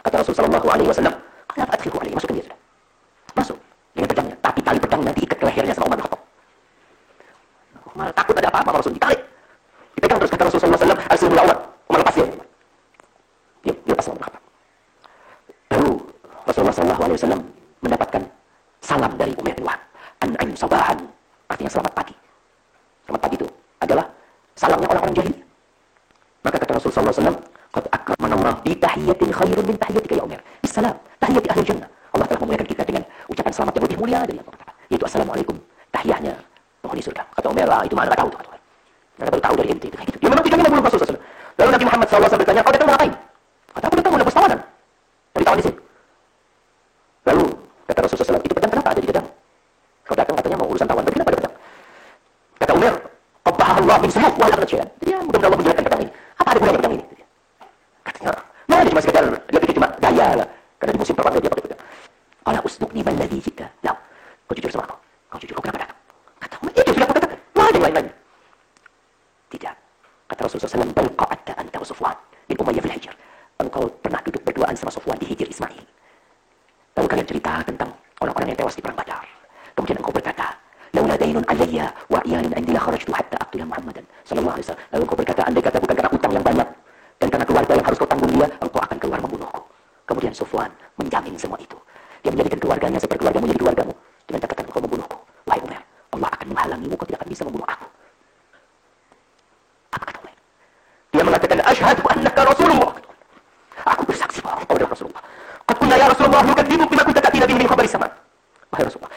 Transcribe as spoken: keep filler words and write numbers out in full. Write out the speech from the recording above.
Kata Rasul sallallahu alaihi wasallam, "Qala fa'adkhilhu alaihi." Masukkan dia sudah. Masuk dengan pedangnya, tapi tali pedangnya diikat ke lehernya sama Umar bin Khattab. Umar takut ada apa-apa, Rasul ditarik. Dipegang terus, kata Rasul sallallahu alaihi wasallam, "Aslimul awwal." Umar lepas dia. Dia, dia lepas Umar bin Khattab. Lalu Rasulullah sallallahu alaihi wasallam mendapatkan salam dari Umair bin Wahab. An'im sabahan, artinya selamat pagi. Selamat pagi itu adalah salamnya orang-orang jahiliyah. Maka kata Rasul sallallahu alaihi wasallam, "Qad akramana Allah bi tahiyatin khairun min tahiyatika ya Umair." Bisalam, tahiyati ahli jannah. Allah telah memuliakan kita dengan ucapan selamat yang lebih mulia dari yang kau katakan, yaitu assalamualaikum, tahiyahnya penghuni surga. Kata Umar, ah, itu mana enggak tahu tuh, kata Umar. Enggak baru tahu dari ente itu kayak gitu. Dia memang tujuannya membunuh Rasul sallallahu alaihi wasallam. Lalu Nabi Muhammad sallallahu alaihi wasallam bertanya, "Kau datang mau ngapain?" Kata, "Aku datang mau nebus tawanan dari tawan di sini." Lalu kata Rasul sallallahu alaihi wasallam, "Itu pedang kenapa ada di pedang? Kau datang katanya mau urusan tawan, tapi kenapa ada pedang?" Kata Umar, "Qabbah Allah min sumuk wa la syai'an." Dia mudah-mudahan Allah menjelekkan pedang ini. Apa ada gunanya pedang ini? Katanya, "Nah, dia cuma sekedar dia pikir cuma gaya lah. Karena di musim perang dia pakai pedang." Qala usduqni man ladzi jita. Lah, kau jujur sama aku. Kau jujur, kau kenapa datang? Kata Umar, "Itu sudah aku katakan. Wah, ada yang lain-lain." Tidak. Kata Rasulullah sallallahu alaihi wasallam, "Bal qa'adta anta wa Sufwan bin Umayyah fil Hijr." Engkau pernah duduk berduaan sama Sufwan di Hijr Ismail. Lalu kalian cerita tentang orang-orang yang tewas di perang Badar. Kemudian engkau berkata, "Laula dainun alayya wa iyalun indi la kharajtu hatta aqtula Muhammadan sallallahu alaihi wasallam." Lalu engkau berkata, andai kata bukan karena utang yang banyak dan karena keluarga yang harus kau tanggung dia, engkau akan keluar membunuhku. Kemudian Sufwan menjamin semua itu. Dia menjadikan keluarganya seperti keluargamu jadi keluargamu dengan catatan engkau membunuhku. Wahai Umar, Allah akan menghalangimu, kau tidak akan bisa membunuh aku. Apa kata Umar? Dia mengatakan, "Asyhadu annaka Rasulullah." Aku bersaksi bahwa engkau adalah Rasulullah. Qad kunna ya Rasulullah nukadzibu bima kunta ta'tina bihi min khabari sama. Wahai Rasulullah,